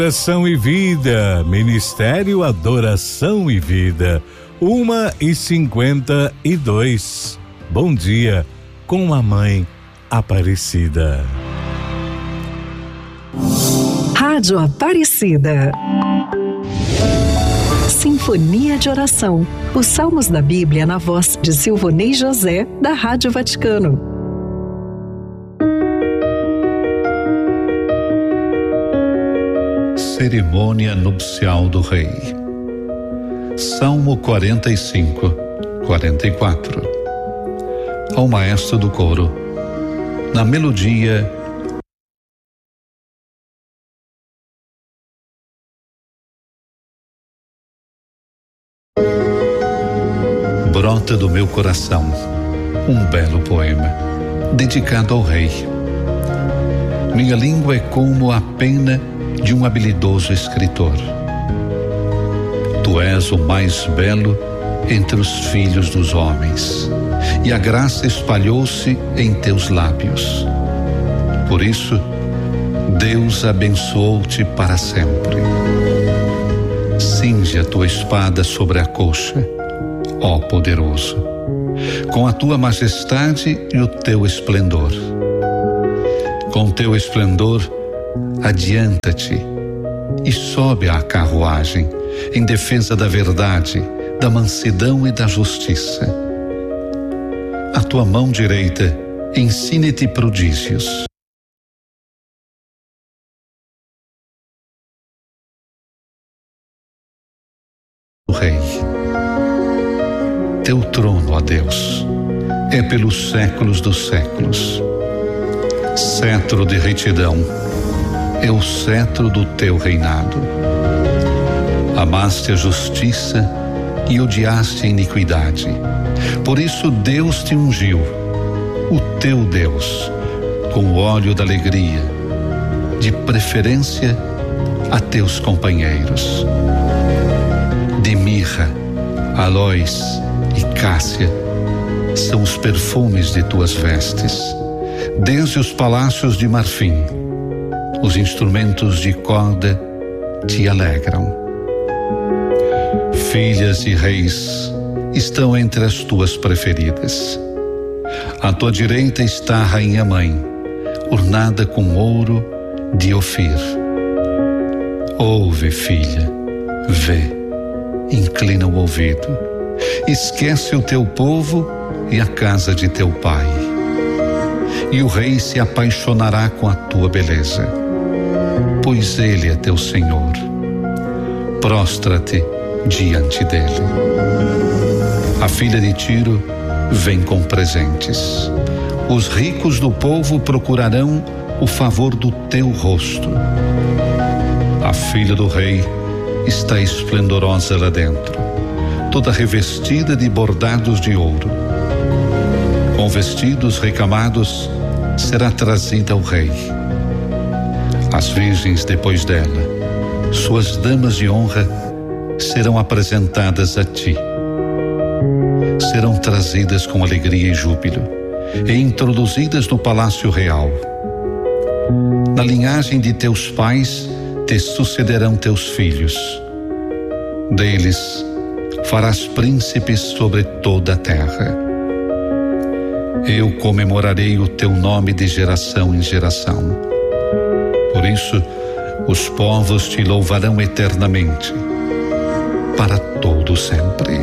Adoração e Vida, Ministério Adoração e Vida, 1h52. Bom dia com a Mãe Aparecida. Rádio Aparecida. Sinfonia de Oração. Os Salmos da Bíblia na voz de Silvonei José, da Rádio Vaticano. Cerimônia nupcial do Rei. Salmo 45, 44. Ao maestro do coro, na melodia brota do meu coração um belo poema dedicado ao Rei. Minha língua é como a pena de um habilidoso escritor. Tu és o mais belo entre os filhos dos homens, e a graça espalhou-se em teus lábios. Por isso, Deus abençoou-te para sempre. Cinge a tua espada sobre a coxa, ó poderoso, com a tua majestade e o teu esplendor. Com teu esplendor, adianta-te e sobe à carruagem em defesa da verdade, da mansidão e da justiça. A tua mão direita ensine-te prodígios. O Rei, teu trono, ó Deus, é pelos séculos dos séculos. Cetro de retidão é o cetro do teu reinado. Amaste a justiça e odiaste a iniquidade. Por isso Deus te ungiu, o teu Deus, com o óleo da alegria, de preferência a teus companheiros. De mirra, aloés e cássia são os perfumes de tuas vestes. Desde os palácios de marfim, os instrumentos de corda te alegram. Filhas de reis estão entre as tuas preferidas. À tua direita está a rainha mãe, ornada com ouro de Ofir. Ouve, filha, vê, inclina o ouvido. Esquece o teu povo e a casa de teu pai. E o rei se apaixonará com a tua beleza, pois ele é teu Senhor. Prostra-te diante dele. A filha de Tiro vem com presentes. Os ricos do povo procurarão o favor do teu rosto. A filha do rei está esplendorosa lá dentro, toda revestida de bordados de ouro. Com vestidos recamados será trazida ao rei. As virgens depois dela, suas damas de honra, serão apresentadas a ti. Serão trazidas com alegria e júbilo e introduzidas no palácio real. Na linhagem de teus pais te sucederão teus filhos. Deles farás príncipes sobre toda a terra. Eu comemorarei o teu nome de geração em geração. Por isso, os povos te louvarão eternamente, para todo sempre.